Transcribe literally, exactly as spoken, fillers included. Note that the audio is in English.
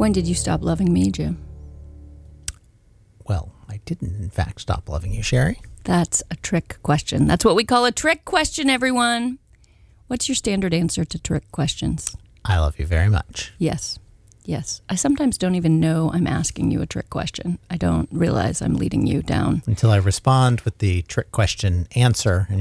When did you stop loving me, Jim? Well, I didn't, in fact, stop loving you, Sherry. That's a trick question. That's what we call a trick question, everyone. What's your standard answer to trick questions? I love you very much. Yes. Yes. I sometimes don't even know I'm asking you a trick question. I don't realize I'm leading you down. Until I respond with the trick question answer, and